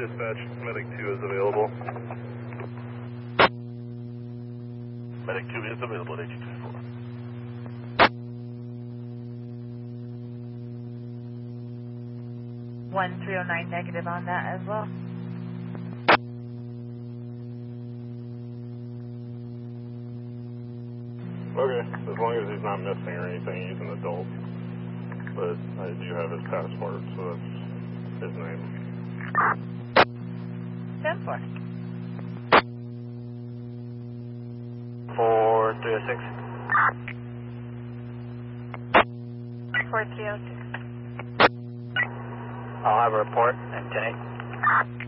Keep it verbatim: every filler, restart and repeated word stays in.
Dispatch, Medic two is available. Medic two is available at eight two four. one three oh nine negative on that as well. Okay, as long as he's not missing or anything, he's an adult. But I do have his passport, so that's his name. ten four. four three oh six. four three oh six. I'll have a report and ten eight.